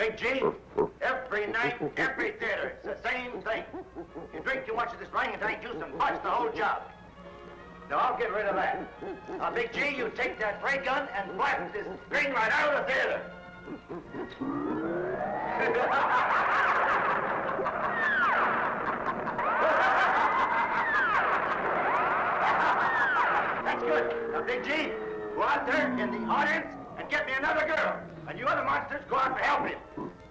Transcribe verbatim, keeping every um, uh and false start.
Big G, every night, every theater, it's the same thing. You drink too much of this orangutan juice and botch the whole job. Now, I'll get rid of that. Now, Big G, you take that ray gun and blast this thing right out of the theater. That's good. Now, Big G, go out there in the audience and get me another girl. And you other monsters, go out and help him.